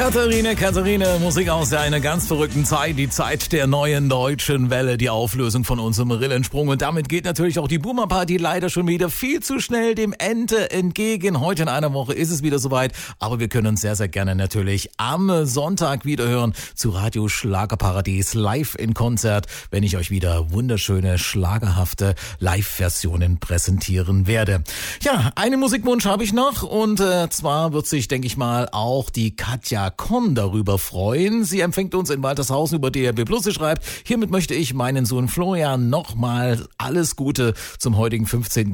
Katharina, Musik aus einer ganz verrückten Zeit, die Zeit der neuen deutschen Welle, die Auflösung von unserem Rillensprung. Und damit geht natürlich auch die Boomer Party leider schon wieder viel zu schnell dem Ende entgegen. Heute in einer Woche ist es wieder soweit, aber wir können uns sehr, sehr gerne natürlich am Sonntag wiederhören zu Radio Schlagerparadies live in Konzert, wenn ich euch wieder wunderschöne, schlagerhafte Live-Versionen präsentieren werde. Ja, einen Musikwunsch habe ich noch und zwar wird sich, denke ich mal, auch die Katja Kon darüber freuen. Sie empfängt uns in Waltershausen über DRB+. Sie schreibt, hiermit möchte ich meinen Sohn Florian nochmal alles Gute zum heutigen 15.